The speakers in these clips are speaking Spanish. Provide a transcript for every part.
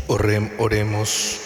Oremos.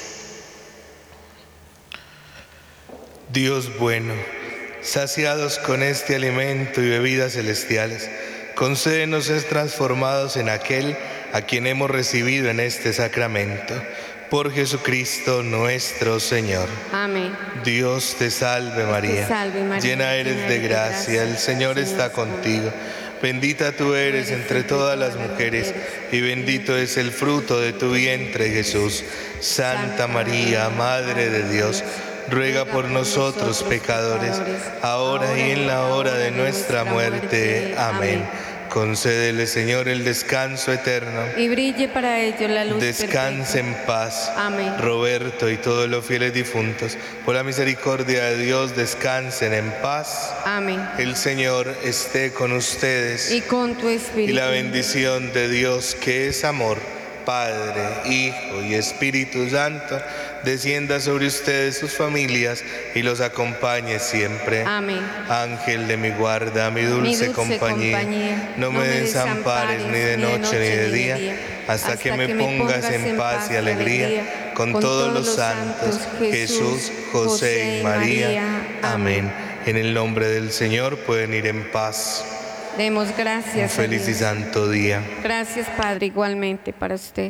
Dios bueno, saciados con este alimento y bebidas celestiales, concédenos ser transformados en aquel a quien hemos recibido en este sacramento. Por Jesucristo nuestro Señor. Amén. Dios te salve María, llena eres de gracia, el Señor está contigo. Bendita tú eres entre todas las mujeres, y bendito es el fruto de tu vientre, Jesús. Santa María, Madre de Dios, ruega por nosotros pecadores, ahora y en la hora de nuestra muerte. Amén. Concédele, Señor, el descanso eterno. Y brille para ellos la luz Descanse perpetua. en paz. Amén. Roberto y todos los fieles difuntos, por la misericordia de Dios, descansen en paz. Amén. El Señor esté con ustedes. Y con tu espíritu. Y la bendición de Dios, que es amor, Padre, Hijo y Espíritu Santo, descienda sobre ustedes, sus familias, y los acompañe siempre. Amén. Ángel de mi guarda, mi dulce compañía, no me desampares ni de noche ni de día, hasta que me pongas en paz y alegría, con todos los santos, Jesús, José y María. Amén. En el nombre del Señor pueden ir en paz. Demos gracias. Un feliz y santo día. Gracias, Padre, igualmente para usted.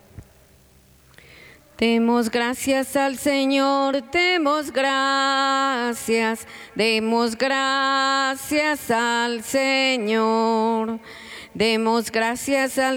Demos gracias al Señor, demos gracias al Señor, demos gracias al